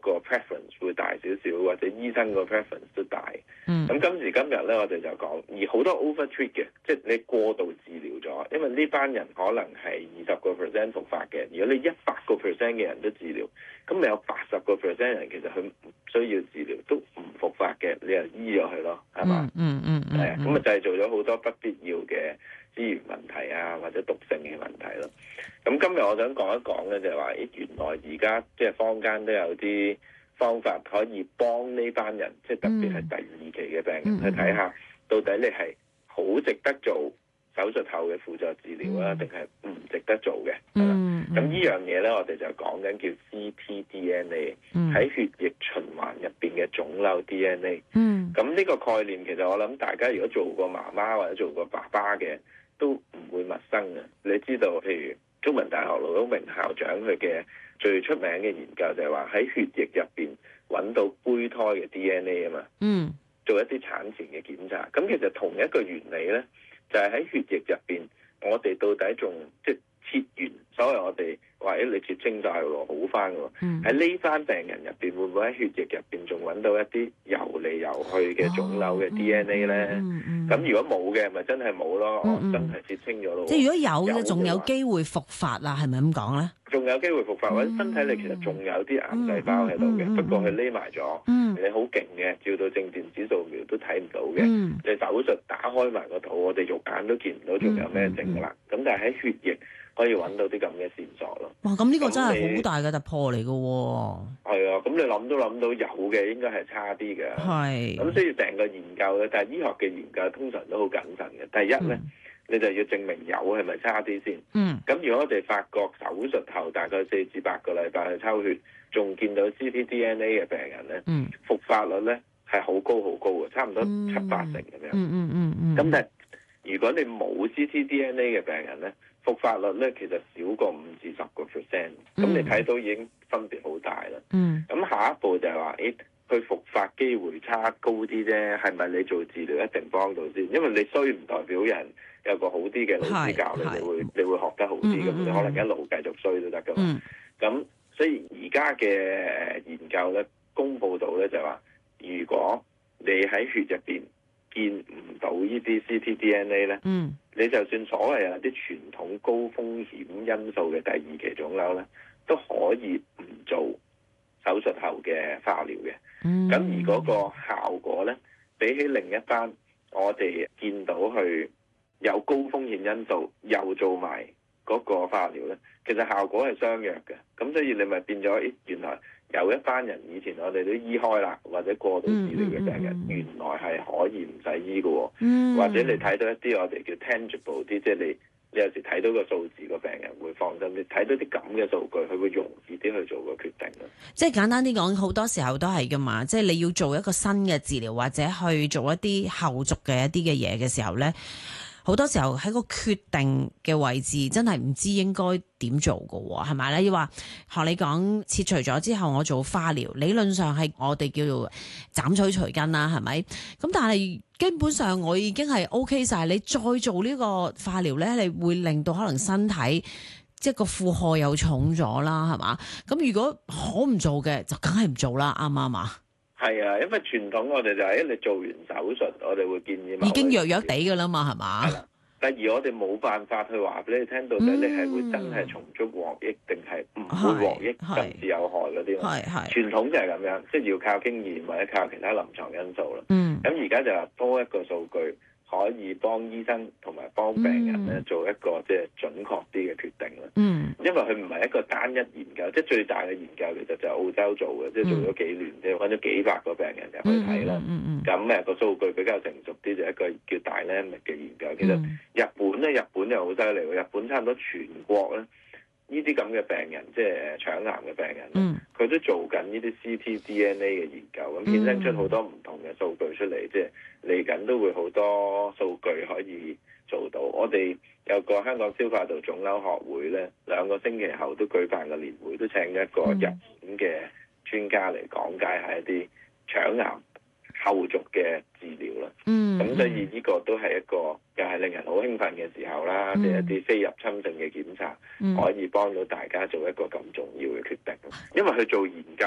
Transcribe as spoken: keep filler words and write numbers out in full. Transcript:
個 preference 會大少少，或者醫生個 preference 都大。 嗯， 咁今時今日咧，我哋就講，而好多 overtreat 嘅，即係你過度治療咗，因為呢班人可能係二十個 percent 復發嘅，如果你一百個 percent 嘅人都治療，咁你有八十個 percent 人其實佢唔需要治療，都唔復發嘅，你又醫咗佢咯，係嘛？ 嗯嗯嗯， 係啊，咁啊製造咗好多不必要嘅資源問題啊，或者毒性嘅問題咯。咁今日我想講一講咧，就係話，咦，原來而家即係坊間都有啲方法可以幫呢班人，即係特別係第二期嘅病人、嗯、去睇下，到底你係好值得做手術後嘅輔助治療啊，定係唔值得做嘅？係啦、嗯，咁呢樣嘢咧，我哋就講緊叫 C T D N A，喺、嗯、血液循環入邊嘅腫瘤 D N A。嗯，咁呢個概念其實我諗大家如果做過媽媽或者做過爸爸嘅，都唔會陌生嘅。你知道，譬如中文大學盧煜明校長佢嘅最出名嘅研究就係話喺血液入邊揾到胚胎嘅 D N A 啊嘛，嗯，做一啲產前嘅檢查。咁其實同一個原理咧，就係、是、喺血液入邊，我哋到底仲即係切完，所謂我哋話誒你切清晒喎，好翻喎。喺呢班病人入邊，會唔會喺血液入邊仲揾到一啲游嚟游去嘅腫瘤嘅 D N A 咧？咁、嗯嗯嗯、如果冇嘅，咪真係冇咯，嗯嗯、真係切清咗咯。 即係如果有嘅，仲有機會復發啦，係咪咁講咧？ 仲有機會復發，或者身體裏其實仲有啲癌細胞喺度嘅，嗯嗯嗯、不過佢匿埋咗。嗯、你好勁嘅，照到正電子掃描都睇唔到嘅。嗯、你手術打開埋個肚，我哋肉眼都見唔到仲有咩症㗎啦。咁、嗯嗯、但係喺血液可以揾到啲咁嘅線索咯。 哇！咁呢個真係好大嘅突破嚟嘅喎。 係啊，咁你諗都諗到有嘅，應該係差啲嘅。係是。咁所以成個研究咧，但係醫學嘅研究通常都好謹慎嘅。第一咧。嗯你就要證明有係咪差啲先。嗯。咁如果我哋發覺手術後大概四至八個禮拜去抽血，仲見到 C T D N A 嘅病人咧，嗯，復發率咧係好高好高嘅，差唔多七八成咁樣。嗯嗯嗯嗯。咁、嗯嗯、但係如果你冇 C T D N A 嘅病人咧，復發率咧其實少過五至十個 percent。咁你睇到已經分別好大啦。嗯。咁下一步就係話，誒，佢復發機會差高啲啫，係咪你做治療一定幫到先？因為你衰唔代表人有個好啲嘅老師教你，你會你會學得好啲咁，你、嗯、可能一路繼續衰都得噶嘛。咁、嗯、所以而家嘅研究咧，公佈到咧就話，如果你喺血入邊見唔到呢啲 C T D N A 咧，嗯、你就算所謂有啲傳統高風險因素嘅第二期腫瘤咧，都可以唔做手術後嘅化療嘅。咁、嗯、而嗰個效果咧，比起另一班我哋見到去有高風險因素又做埋嗰個化療咧，其實效果係相若嘅。咁所以你咪變咗，原來有一班人以前我哋都醫開啦，或者過度治療嘅病人，嗯嗯嗯、原來係可以唔使醫嘅。嗯、或者你睇到一啲我哋叫 tangible 啲，即係你你有時睇到個數字，個病人會放心啲，睇到啲咁嘅數據，佢會容易啲去做個決定咯。 即係簡單啲講，好多時候都係噶嘛，即係你要做一個新嘅治療，或者去做一啲後續嘅一啲嘅嘢嘅時候咧。好多時候喺個決定嘅位置，真係唔知應該點做㗎喎，係咪咧？要話學你講切除咗之後，我做化療，理論上係我哋叫做斬取除根啦，係咪？咁但係基本上我已經係 OK 晒，你再做呢個化療咧，你會令到可能身體即係個負荷又重咗啦，係嘛？咁如果可唔做嘅，就梗係唔做啦，啱唔啱啊？ 係啊，因為傳統我哋就係、是，因為你做完手術，我哋會建議已經弱弱地噶啦嘛，係嘛？ 係啦，但而我哋冇辦法去話俾你聽，到底你係會真係從中獲益，定係唔會獲益，甚至有害嗰啲。係係傳統就係咁樣，即係要靠經驗或者靠其他臨床因素啦。嗯，咁而家就話多一個數據，可以幫醫生同埋幫病人咧做一個即係準確啲嘅決定啦。嗯，因為佢唔係一個單一研究，即係最大嘅研究其實就係澳洲做嘅，即係做咗幾年，即係揾咗幾百個病人入去睇啦。嗯嗯，咁誒個數據比較成熟啲，就係一個叫 dynamic 嘅研究。其實日本咧，日本又好犀利喎，日本差唔多全國咧。呢啲咁嘅病人，即係腸癌嘅病人，佢、嗯、都做緊呢啲 C T D N A 嘅研究，咁衍生出好多唔同嘅數據出嚟，即係嚟緊都會好多數據可以做到。我哋有個香港消化道腫瘤學會咧，兩個星期後都舉辦個年會，都請一個日本嘅專家嚟講解下一啲腸癌後續嘅治療啦。嗯，咁所以呢個都係一個又係令人好興奮嘅時候啦，即係、嗯、一啲非入侵性嘅檢查，嗯、可以幫到大家做一個咁重要嘅決定。因為去做研究